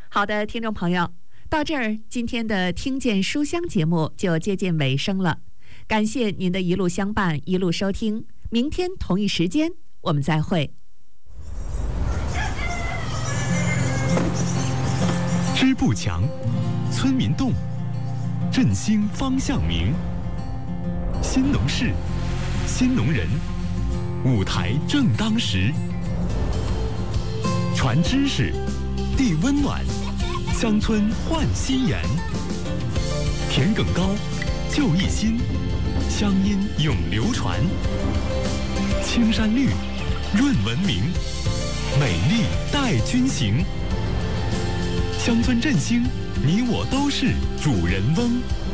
好的，听众朋友，到这儿，今天的听见书香节目就接近尾声了。感谢您的一路相伴，一路收听。明天同一时间，我们再会。 支部强，村民动，振兴方向明。新农事，新农人，舞台正当时。传知识，递温暖，乡村焕新颜。田埂高，就一心，乡音永流传。青山绿，润文明，美丽带君行。乡村振兴，你我都是主人翁。